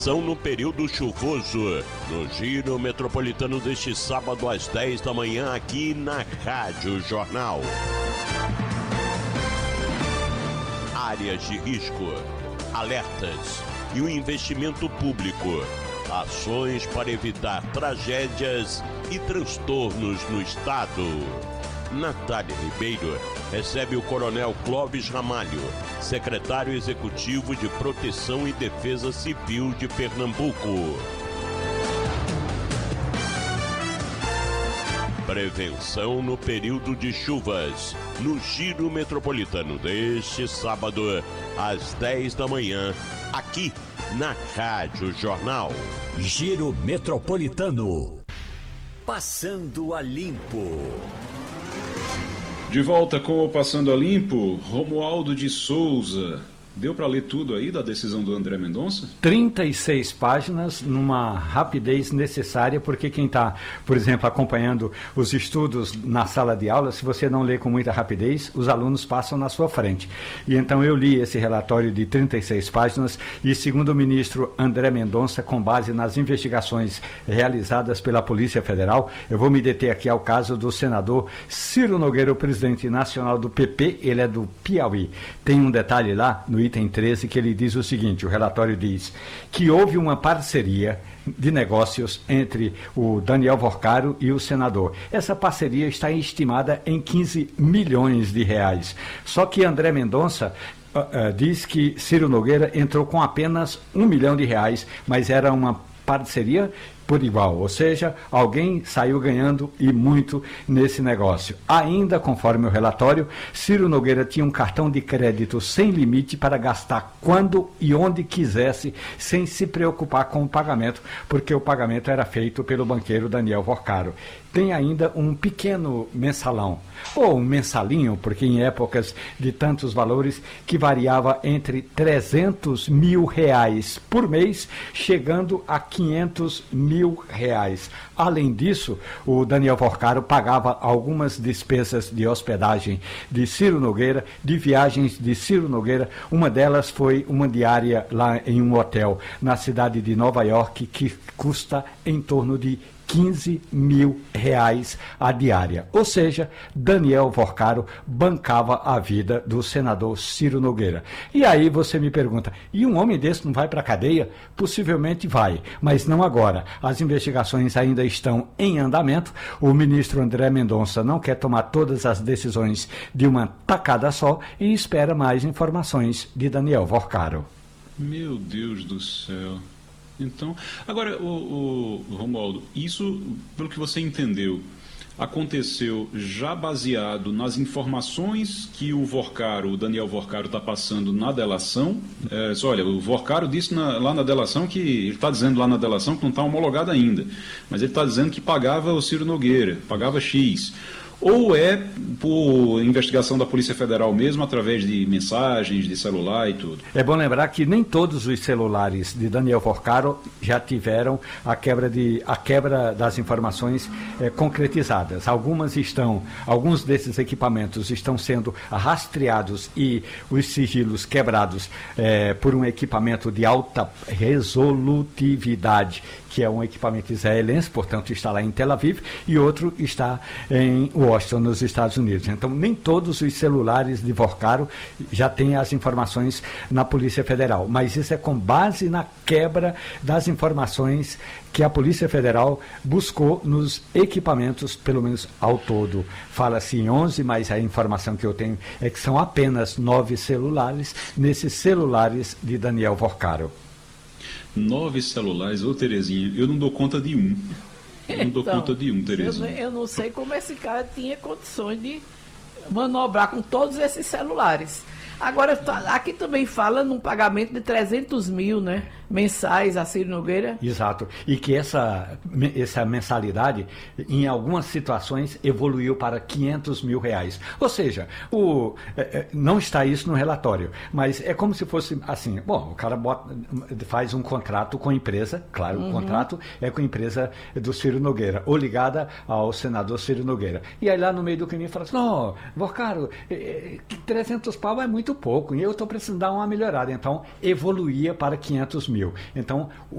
São no período chuvoso, no Giro Metropolitano deste sábado às 10 da manhã aqui na Rádio Jornal. Áreas de risco, alertas e o investimento público. Ações para evitar tragédias e transtornos no estado. Natália Ribeiro recebe o Coronel Clóvis Ramalho, secretário executivo de Proteção e Defesa Civil de Pernambuco. Prevenção no período de chuvas, no Giro Metropolitano deste sábado, às 10 da manhã, aqui na Rádio Jornal. Giro Metropolitano, passando a limpo. De volta com o Passando a Limpo, Romualdo de Souza. Deu para ler tudo aí da decisão do André Mendonça? 36 páginas numa rapidez necessária, porque quem está, por exemplo, acompanhando os estudos na sala de aula, se você não lê com muita rapidez, os alunos passam na sua frente. E então eu li esse relatório de 36 páginas e, segundo o ministro André Mendonça, com base nas investigações realizadas pela Polícia Federal, eu vou me deter aqui ao caso do senador Ciro Nogueira, o presidente nacional do PP, ele é do Piauí. Tem um detalhe lá no item 13, que ele diz o seguinte: o relatório diz que houve uma parceria de negócios entre o Daniel Vorcaro e o senador. Essa parceria está estimada em 15 milhões de reais. Só que André Mendonça diz que Ciro Nogueira entrou com apenas 1 milhão de reais, mas era uma parceria por igual, ou seja, alguém saiu ganhando e muito nesse negócio. Ainda, conforme o relatório, Ciro Nogueira tinha um cartão de crédito sem limite para gastar quando e onde quisesse, sem se preocupar com o pagamento, porque o pagamento era feito pelo banqueiro Daniel Vorcaro. Tem ainda um pequeno mensalão, ou um mensalinho, porque em épocas de tantos valores, que variava entre 300 mil reais por mês, chegando a 500 mil reais. Além disso, o Daniel Vorcaro pagava algumas despesas de hospedagem de Ciro Nogueira, de viagens de Ciro Nogueira. Uma delas foi uma diária lá em um hotel na cidade de Nova York, que custa em torno de 15 mil reais a diária. Ou seja, Daniel Vorcaro bancava a vida do senador Ciro Nogueira. E aí você me pergunta, e um homem desse não vai para a cadeia? Possivelmente vai, mas não agora. As investigações ainda estão em andamento. O ministro André Mendonça não quer tomar todas as decisões de uma tacada só e espera mais informações de Daniel Vorcaro. Meu Deus do céu. Então, agora, o Romualdo, isso, pelo que você entendeu, aconteceu já baseado nas informações que o Daniel Vorcaro está passando na delação? Olha, o Vorcaro disse lá na delação que, ele está dizendo lá na delação que não está homologado ainda, mas ele está dizendo que pagava o Ciro Nogueira, pagava X. Ou é por investigação da Polícia Federal mesmo, através de mensagens, de celular e tudo? É bom lembrar que nem todos os celulares de Daniel Vorcaro já tiveram a quebra das informações concretizadas. Alguns desses equipamentos estão sendo rastreados e os sigilos quebrados por um equipamento de alta resolutividade, que é um equipamento israelense, portanto está lá em Tel Aviv, e outro está em Washington, nos Estados Unidos. Então, nem todos os celulares de Vorcaro já têm as informações na Polícia Federal, mas isso é com base na quebra das informações que a Polícia Federal buscou nos equipamentos, pelo menos ao todo. Fala-se em 11, mas a informação que eu tenho é que são apenas 9 celulares nesses celulares de Daniel Vorcaro. 9 celulares, ô Terezinha, eu não dou conta de um. Eu não dou conta de um, Terezinha. Eu não sei como esse cara tinha condições de manobrar com todos esses celulares. Agora, aqui também fala num pagamento de 300 mil, né, mensais a Ciro Nogueira. Exato. E que essa mensalidade, em algumas situações, evoluiu para 500 mil reais. Ou seja, não está isso no relatório, mas é como se fosse assim, bom, o cara faz um contrato com a empresa, claro, o contrato é com a empresa do Ciro Nogueira, ou ligada ao senador Ciro Nogueira. E aí lá no meio do caminho fala assim, não, Vorcaro, 300 pau é muito pouco, e eu estou precisando dar uma melhorada. Então, evoluía para 500 mil. Então,